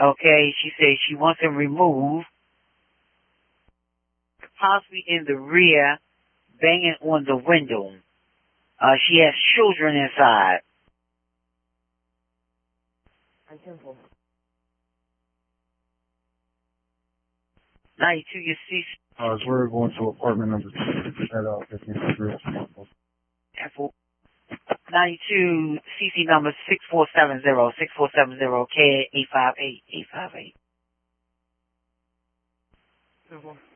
Okay, she says she wants him removed, possibly in the rear, banging on the window. She has children inside. 92, you see. We're going to apartment number 2 at 15th Street. 92, CC number 6470, K 858, 858.